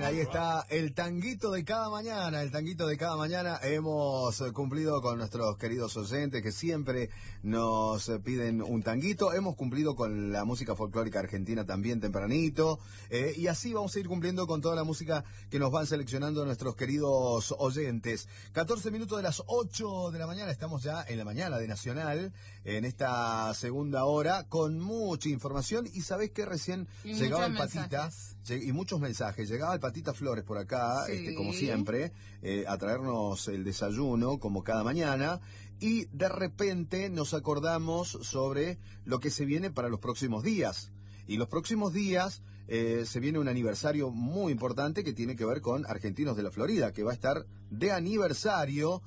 Ahí está el tanguito de cada mañana, el tanguito de cada mañana. Hemos cumplido con nuestros queridos oyentes que siempre nos piden un tanguito. Hemos cumplido con la música folclórica argentina también tempranito. Y así vamos a ir cumpliendo con toda la música que nos van seleccionando nuestros queridos oyentes. 14 minutos de las 8 de la mañana, estamos ya en la mañana de Nacional, en esta segunda hora, con mucha información. Y sabés que recién llegaba el Patita, y muchos mensajes, llegaba el Patita Flores por acá, sí, como siempre, a traernos el desayuno, como cada mañana, y de repente nos acordamos sobre lo que se viene para los próximos días. Y los próximos días se viene un aniversario muy importante que tiene que ver con Argentinos de la Florida, que va a estar de aniversario,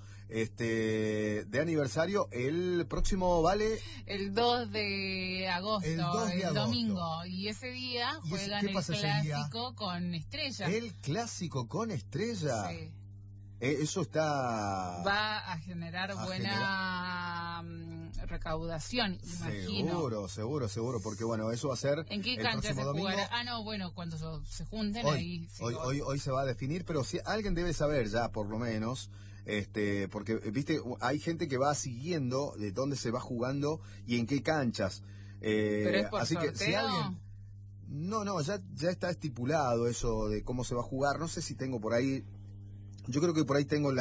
el próximo, ¿vale? El 2 de agosto, El 2 de agosto. Domingo. Y ese día juegan el clásico con Estrella. El clásico con Estrella. Sí. Eso está... Va a generar buena recaudación, imagino. Seguro, porque bueno, eso va a ser ¿En qué el cancha se domingo. jugará? Ah, no, bueno, cuando se junten Hoy, ahí... hoy se va a definir, pero si alguien debe saber ya, por lo menos, porque, viste, hay gente que va siguiendo de dónde se va jugando y en qué canchas. ¿Pero es por así sorteo? Que si alguien... No, ya está estipulado eso de cómo se va a jugar. No sé si tengo por ahí... Yo creo que por ahí tengo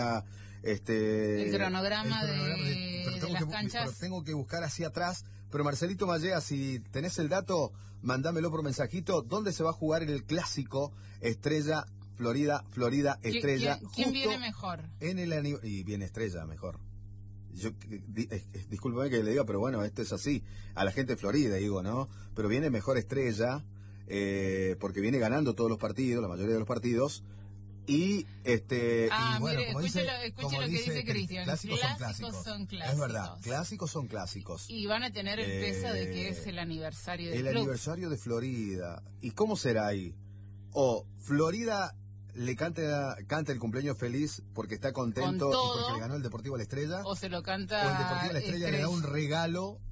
el cronograma de las canchas. Pero tengo que buscar hacia atrás. Pero Marcelito Mallea, si tenés el dato, mándamelo por mensajito. ¿Dónde se va a jugar el clásico Estrella Florida Estrella? ¿Quién viene mejor? Y viene Estrella mejor. Discúlpame que le diga, pero bueno, esto es así. A la gente de Florida, digo, ¿no? Pero viene mejor Estrella, porque viene ganando todos los partidos, la mayoría de los partidos. Y bueno, mire, escuche lo que dice Cristian. Clásicos son clásicos. Es verdad, clásicos son clásicos. Y van a tener el peso de que es el aniversario del club. El aniversario de Florida. ¿Y cómo será ahí? O Florida le canta el cumpleaños feliz porque está contento y porque le ganó el Deportivo a la Estrella. O se lo canta. O el Deportivo a la Estrella le da un regalo.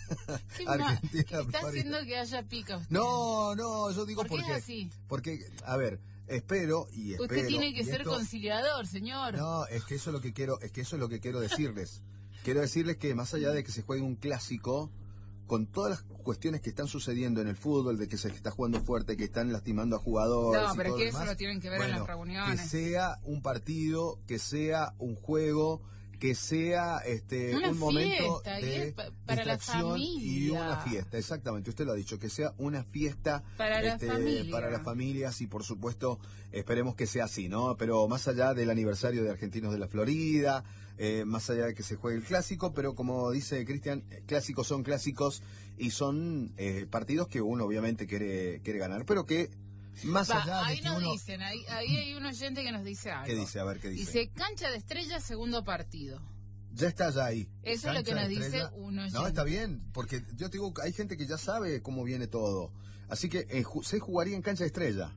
Argentina, está haciendo que haya pica usted. No, yo digo porque es así. Porque, a ver, espero. Usted tiene que ser conciliador, señor. No, es que eso es lo que quiero decirles. Quiero decirles que más allá de que se juegue un clásico, con todas las cuestiones que están sucediendo en el fútbol, de que se está jugando fuerte, que están lastimando a jugadores. No, pero es que eso lo tienen que ver en las reuniones. Que sea un partido, que sea un juego, que sea un momento de para la familia. Y una fiesta, exactamente, usted lo ha dicho, que sea una fiesta para las familias y por supuesto esperemos que sea así, ¿no? Pero más allá del aniversario de Argentinos de la Florida, más allá de que se juegue el clásico, pero como dice Cristian, clásicos son clásicos y son partidos que uno obviamente quiere ganar, pero que más allá ahí de que nos uno... dicen, ahí hay un oyente que nos dice algo. ¿Qué dice? A ver, ¿qué dice? Dice, cancha de Estrella, segundo partido. Ya está ya ahí. Eso es lo que nos dice un oyente. No, está bien, porque yo te digo, hay gente que ya sabe cómo viene todo. Así que se jugaría en cancha de Estrella.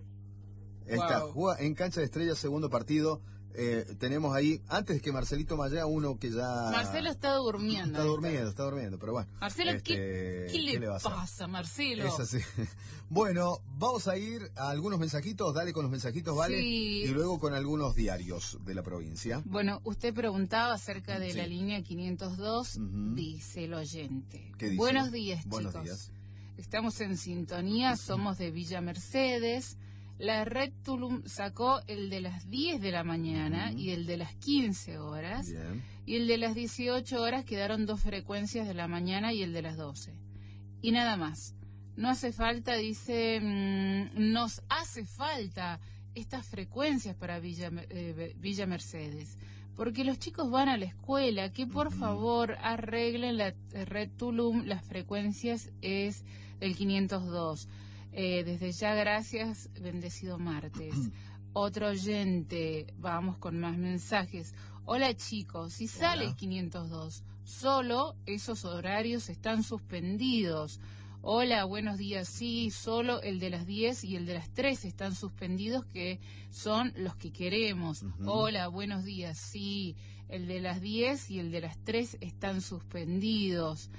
Juega en cancha de Estrella, segundo partido. Tenemos ahí, antes que Marcelito Mallea, uno que ya... Marcelo está durmiendo. Está durmiendo, pero bueno. Marcelo, ¿qué le pasa, Marcelo? Es así. Bueno, vamos a ir a algunos mensajitos, dale con los mensajitos, ¿vale? Sí. Y luego con algunos diarios de la provincia. Bueno, usted preguntaba acerca de la línea 502, dice el oyente. ¿Qué dice? Buenos días, Buenos chicos. días. Estamos en sintonía, somos de Villa Mercedes. La Red Tulum sacó el de las 10 de la mañana y el de las 15 horas. Bien. Y el de las 18 horas quedaron 2 frecuencias de la mañana y el de las 12. Y nada más. No hace falta, dice, nos hace falta estas frecuencias para Villa Mercedes. Porque los chicos van a la escuela, que por favor arreglen la Red Tulum, las frecuencias es del 502. Desde ya, gracias, bendecido martes. Otro oyente, vamos con más mensajes. Hola chicos, si sale 502, solo esos horarios están suspendidos. Hola, buenos días, sí, solo el de las 10 y el de las 3 están suspendidos, que son los que queremos. Hola, buenos días, sí, el de las 10 y el de las 3 están suspendidos.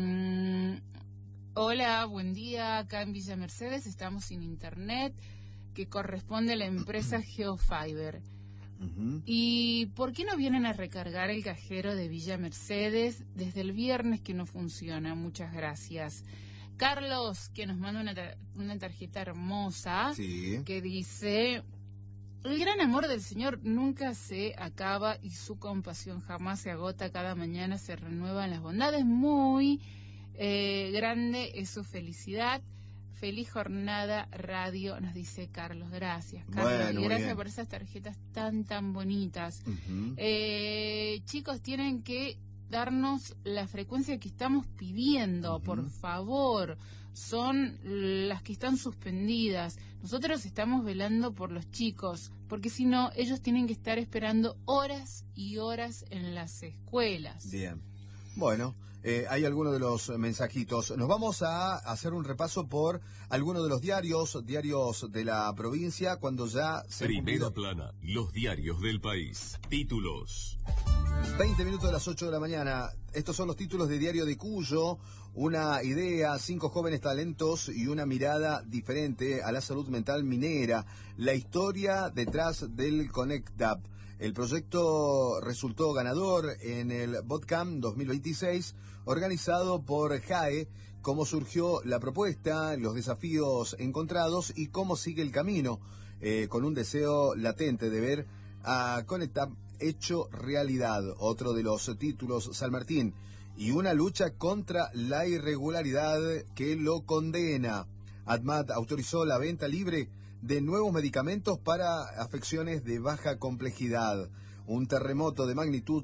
Hola, buen día, acá en Villa Mercedes estamos sin internet. que corresponde a la empresa Geofiber. Ujú. ¿Y por qué no vienen a recargar el cajero de Villa Mercedes desde el viernes que no funciona? Muchas gracias. Carlos, que nos manda una tarjeta hermosa, Sí. que dice: el gran amor del Señor nunca se acaba y su compasión jamás se agota. Cada mañana se renuevan las bondades. Muy grande es su felicidad. Feliz jornada radio, nos dice Carlos. Gracias, Carlos. Bueno, y muy gracias bien. por esas tarjetas tan bonitas. Ujú. Chicos, tienen que darnos la frecuencia que estamos pidiendo, por favor. Son las que están suspendidas. Nosotros estamos velando por los chicos, porque si no, ellos tienen que estar esperando horas y horas en las escuelas. Bien. Bueno, hay algunos de los mensajitos. Nos vamos a hacer un repaso por algunos de los diarios de la provincia, cuando ya se han Primera cumplido plana, los diarios del país. Títulos. 20 minutos de las 8 de la mañana. Estos son los títulos de Diario de Cuyo. Una idea, 5 jóvenes talentos y una mirada diferente a la salud mental minera. La historia detrás del Connect Up. El proyecto resultó ganador en el BotCamp 2026, organizado por JAE. Cómo surgió la propuesta, los desafíos encontrados y cómo sigue el camino, con un deseo latente de ver a Connect Up hecho realidad. Otro de los títulos, San Martín, y una lucha contra la irregularidad que lo condena. ADMAT autorizó la venta libre de nuevos medicamentos para afecciones de baja complejidad. Un terremoto de magnitud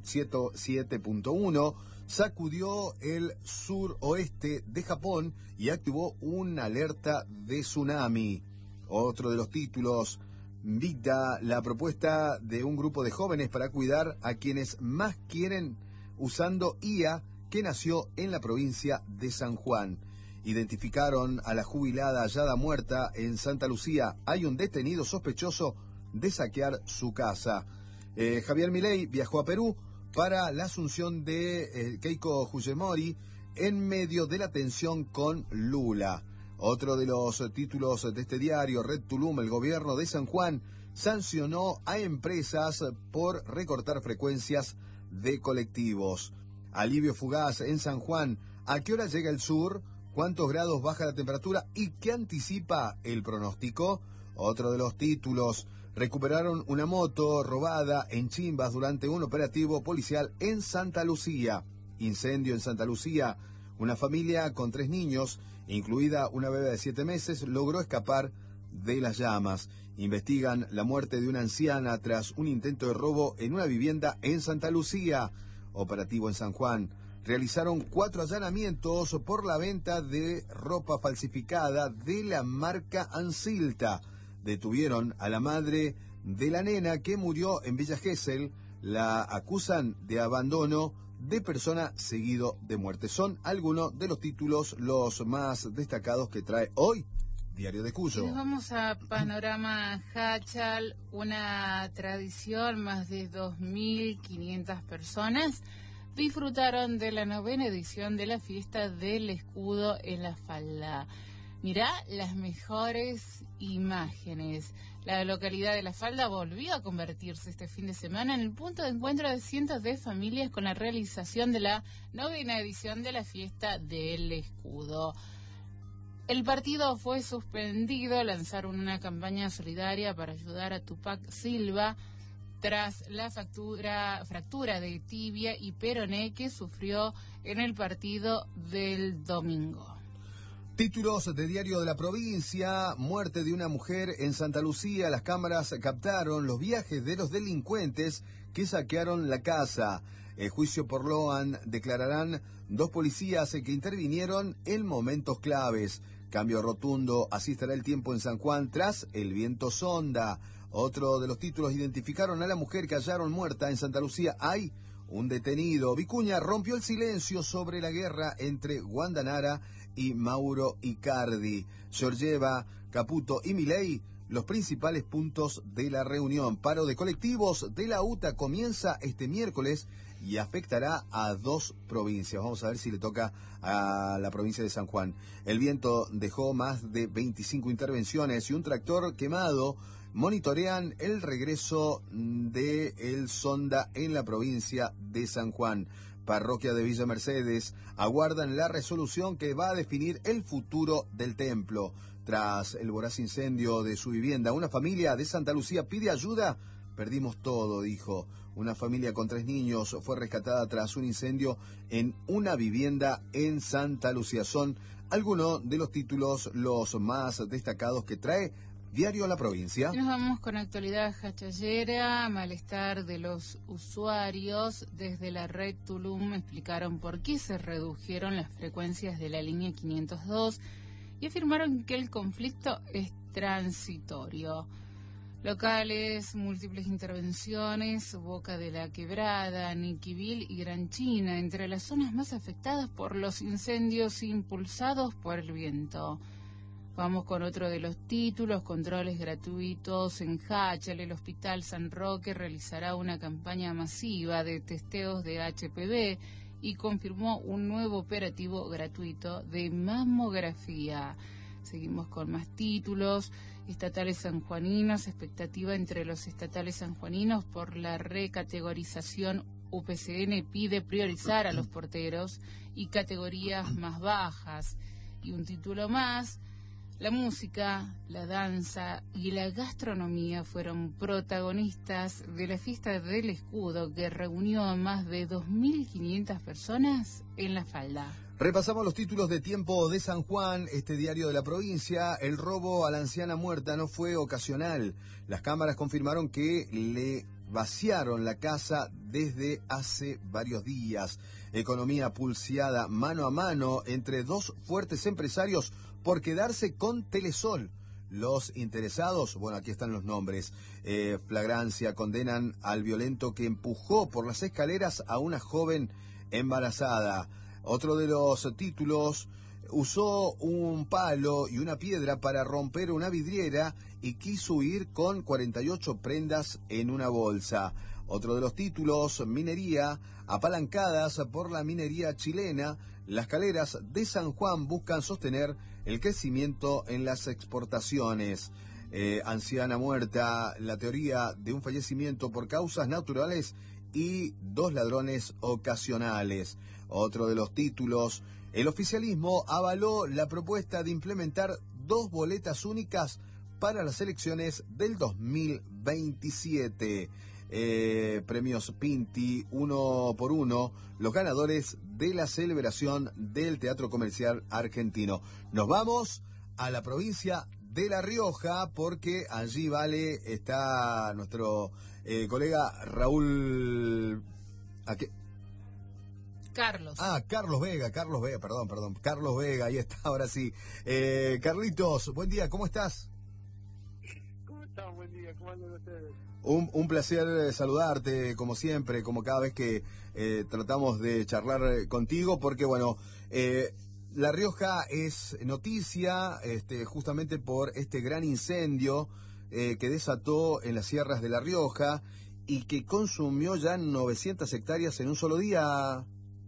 7.1 sacudió el suroeste de Japón y activó una alerta de tsunami. Otro de los títulos, Vigda, la propuesta de un grupo de jóvenes para cuidar a quienes más quieren usando IA, que nació en la provincia de San Juan. Identificaron a la jubilada hallada muerta en Santa Lucía. Hay un detenido sospechoso de saquear su casa. Javier Milei viajó a Perú para la asunción de Keiko Fujimori en medio de la tensión con Lula. Otro de los títulos de este diario, Red Tulum, el gobierno de San Juan sancionó a empresas por recortar frecuencias de colectivos. Alivio fugaz en San Juan. ¿A qué hora llega el sur? ¿Cuántos grados baja la temperatura? ¿Y qué anticipa el pronóstico? Otro de los títulos. Recuperaron una moto robada en Chimbas durante un operativo policial en Santa Lucía. Incendio en Santa Lucía. Una familia con 3 niños, incluida una bebé de 7 meses, logró escapar de las llamas. Investigan la muerte de una anciana tras un intento de robo en una vivienda en Santa Lucía. Operativo en San Juan. Realizaron 4 allanamientos por la venta de ropa falsificada de la marca Ansilta. Detuvieron a la madre de la nena que murió en Villa Gesell. La acusan de abandono de persona seguido de muerte. Son algunos de los títulos, los más destacados que trae hoy Diario de Cuyo. Nos vamos a Panorama Hachal, una tradición. Más de 2.500 personas disfrutaron de la 9ª edición de la fiesta del escudo en la falda. Mirá las mejores imágenes. La localidad de La Falda volvió a convertirse este fin de semana en el punto de encuentro de cientos de familias con la realización de la 9ª edición de la fiesta del escudo. El partido fue suspendido. Lanzaron una campaña solidaria para ayudar a Tupac Silva tras la fractura de tibia y peroné que sufrió en el partido del domingo. Títulos de Diario de la Provincia. Muerte de una mujer en Santa Lucía. Las cámaras captaron los viajes de los delincuentes que saquearon la casa. El juicio por Loan declararán 2 policías que intervinieron en momentos claves. Cambio rotundo, así estará el tiempo en San Juan tras el viento sonda. Otro de los títulos, identificaron a la mujer que hallaron muerta en Santa Lucía. Hay un detenido. Vicuña rompió el silencio sobre la guerra entre Guandanara y Mauro Icardi. Georgieva, Caputo y Milei, los principales puntos de la reunión. Paro de colectivos de la UTA comienza este miércoles y afectará a 2 provincias. Vamos a ver si le toca a la provincia de San Juan. El viento dejó más de 25 intervenciones y un tractor quemado monitorean el regreso de el Sonda en la provincia de San Juan. Parroquia de Villa Mercedes aguardan la resolución que va a definir el futuro del templo. Tras el voraz incendio de su vivienda, una familia de Santa Lucía pide ayuda. Perdimos todo, dijo. Una familia con 3 niños fue rescatada tras un incendio en una vivienda en Santa Lucía. Son algunos de los títulos los más destacados que trae Diario La Provincia. Nos vamos con actualidad jachallera, malestar de los usuarios. Desde la red Tulum explicaron por qué se redujeron las frecuencias de la línea 502 y afirmaron que el conflicto es transitorio. Locales, múltiples intervenciones, Boca de la Quebrada, Niquivil y Gran China, entre las zonas más afectadas por los incendios impulsados por el viento. Vamos con otro de los títulos, controles gratuitos en Hachal. El Hospital San Roque realizará una campaña masiva de testeos de HPV y confirmó un nuevo operativo gratuito de mamografía. Seguimos con más títulos. Estatales sanjuaninos, expectativa entre los estatales sanjuaninos por la recategorización. UPCN pide priorizar a los porteros y categorías más bajas. Y un título más. La música, la danza y la gastronomía fueron protagonistas de la fiesta del escudo que reunió a más de 2.500 personas en La Falda. Repasamos los títulos de Tiempo de San Juan, este diario de la provincia. El robo a la anciana muerta no fue ocasional. Las cámaras confirmaron que le vaciaron la casa desde hace varios días. Economía pulseada mano a mano entre 2 fuertes empresarios por quedarse con Telesol. Los interesados, bueno, aquí están los nombres. Flagrancia, condenan al violento que empujó por las escaleras a una joven embarazada. Otro de los títulos, usó un palo y una piedra para romper una vidriera y quiso huir con 48 prendas en una bolsa. Otro de los títulos, minería, apalancadas por la minería chilena, las caleras de San Juan buscan sostener el crecimiento en las exportaciones. Anciana muerta, la teoría de un fallecimiento por causas naturales y 2 ladrones ocasionales. Otro de los títulos, el oficialismo avaló la propuesta de implementar 2 boletas únicas para las elecciones del 2027. Premios Pinti, 1 por 1, los ganadores de la celebración del Teatro Comercial Argentino. Nos vamos a la provincia de La Rioja porque allí, Vale, está nuestro colega Raúl... Carlos. Carlos Vega, perdón. Carlos Vega, ahí está, ahora sí. Carlitos, buen día, ¿cómo estás? ¿Cómo estás? Buen día, ¿cómo andan ustedes? Un placer saludarte, como siempre, como cada vez que tratamos de charlar contigo, porque bueno, La Rioja es noticia justamente por este gran incendio que desató en las sierras de La Rioja y que consumió ya 900 hectáreas en un solo día.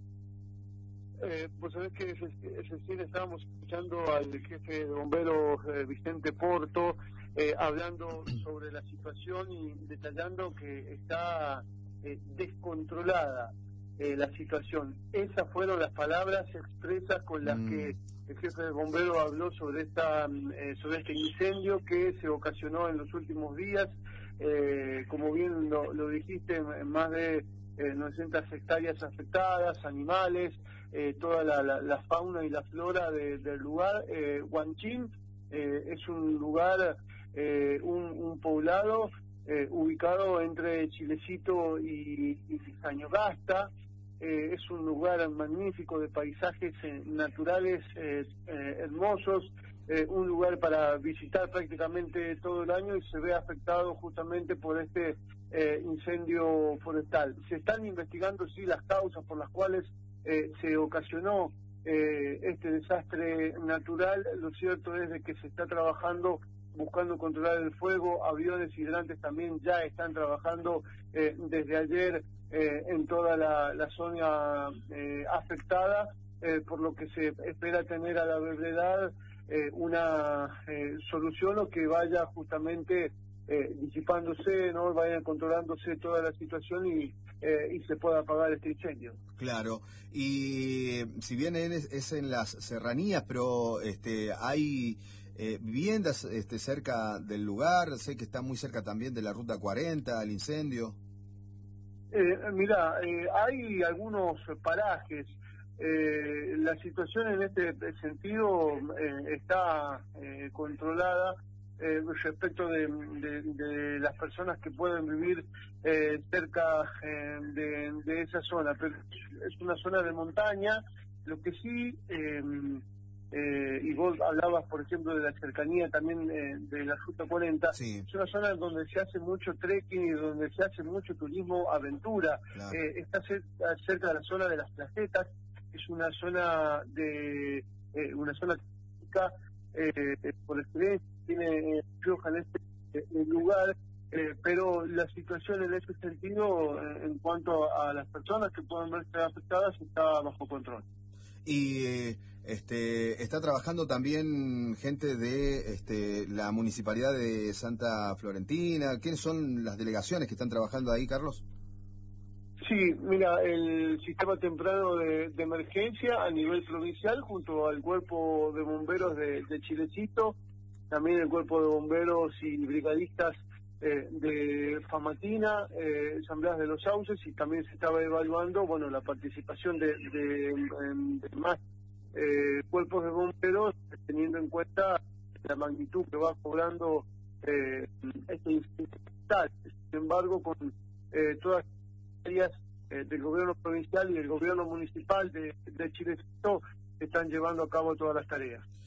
Pues sabés que recién estábamos escuchando al jefe de bomberos Vicente Porto hablando sobre la situación y detallando que está descontrolada la situación. Esas fueron las palabras expresas con las que el jefe de bomberos habló sobre este incendio que se ocasionó en los últimos días. Como bien lo dijiste, más de 900 hectáreas afectadas, animales, toda la fauna y la flora del lugar. Huanchín es un lugar, un poblado ubicado entre Chilecito y Cañogasta. Es un lugar magnífico de paisajes naturales hermosos, un lugar para visitar prácticamente todo el año y se ve afectado justamente por este incendio forestal. Se están investigando, sí, las causas por las cuales se ocasionó este desastre natural. Lo cierto es de que se está trabajando buscando controlar el fuego. Aviones hidrantes también ya están trabajando desde ayer en toda la zona afectada, por lo que se espera tener a la brevedad una solución o que vaya justamente disipándose, no vaya controlándose toda la situación y se pueda apagar este incendio. Claro, y si bien es en las serranías, pero hay viviendas cerca del lugar, sé que está muy cerca también de la Ruta 40, el incendio. Mira, hay algunos parajes. La situación en este sentido está controlada respecto de las personas que pueden vivir cerca de esa zona, pero es una zona de montaña. Lo que sí, y vos hablabas, por ejemplo, de la cercanía también de la Ruta 40, Sí. Es una zona donde se hace mucho trekking y donde se hace mucho turismo aventura. Claro. Está cerca de la zona de las placetas. Es una zona turística por excelencia, tiene Rioja en este lugar, pero la situación en ese sentido, en cuanto a las personas que pueden verse afectadas, está bajo control. Y está trabajando también gente de la Municipalidad de Santa Florentina. ¿Quiénes son las delegaciones que están trabajando ahí, Carlos? Sí, mira, el sistema temprano de emergencia a nivel provincial, junto al cuerpo de bomberos de Chilecito, también el cuerpo de bomberos y brigadistas de Famatina, Asambleas de los Sauces, y también se estaba evaluando, bueno, la participación de más cuerpos de bomberos, teniendo en cuenta la magnitud que va cobrando este incendio. Sin embargo, con todas áreas del gobierno provincial y del gobierno municipal de Chilecito están llevando a cabo todas las tareas.